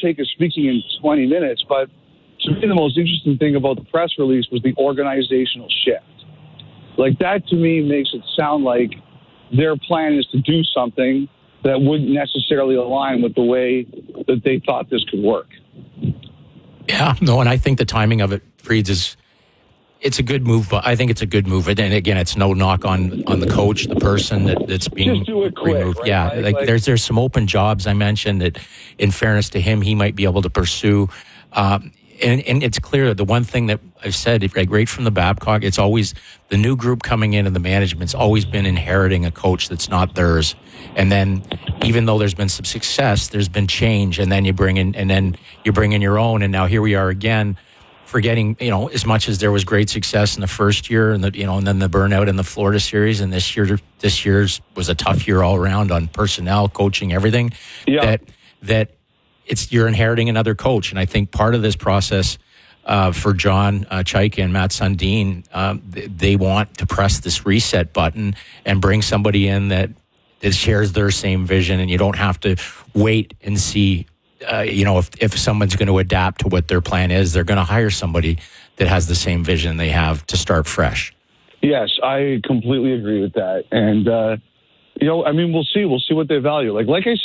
Belichick is speaking in 20 minutes, but to me, the most interesting thing about the press release was the organizational shift. Like, that to me makes it sound like their plan is to do something that wouldn't necessarily align with the way that they thought this could work. Yeah, no, and I think the timing of it, Freeds, it's a good move, but I think it's a good move. And again, it's no knock on the coach, the person that's being Just do it quick, removed. right? Yeah, like there's some open jobs I mentioned that, in fairness to him, he might be able to pursue. And it's clear that the one thing that I've said, like, right from the Babcock, it's always the new group coming in and the management's always been inheriting a coach that's not theirs. And then even though there's been some success, there's been change, and then you bring in your own. And now here we are again, forgetting, as much as there was great success in the first year and and then the burnout in the Florida series, and this year's was a tough year all around on personnel, coaching, everything. Yeah. That you're inheriting another coach. And I think part of this process for John Chayka and Matt Sundin, they want to press this reset button and bring somebody in that shares their same vision, and you don't have to wait and see, if someone's going to adapt to what their plan is. They're going to hire somebody that has the same vision they have to start fresh. Yes, I completely agree with that. And, we'll see. We'll see what they value. Like I